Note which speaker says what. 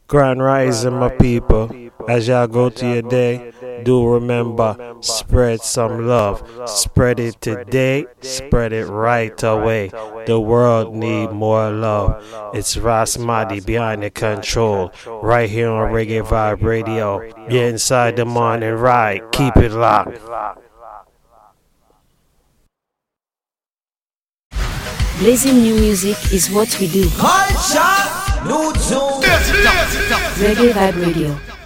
Speaker 1: Grand rising, my people. As y'all go to your day, do remember, spread some love. Spread it today, spread it right away. The world need more love. It's Ras Mahdi behind the control, right here on Reggae Vibe Radio. You're inside the morning ride. Keep it locked.
Speaker 2: Blazing new music is what we do.
Speaker 3: Culture, new tune.
Speaker 2: Reggae Vibe Radio.